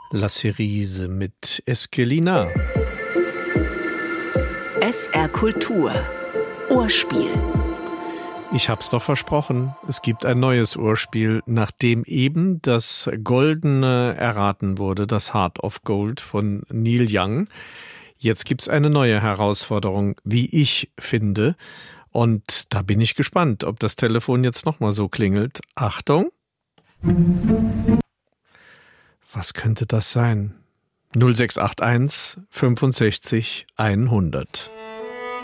La Cerise mit Esquelina. SR Kultur Ohrspiel. Ich hab's doch versprochen, es gibt ein neues Ohrspiel, nachdem eben das Goldene erraten wurde, das Heart of Gold von Neil Young. Jetzt gibt's eine neue Herausforderung, wie ich finde. Und da bin ich gespannt, ob das Telefon jetzt nochmal so klingelt. Achtung! Was könnte das sein? 0681 65 100.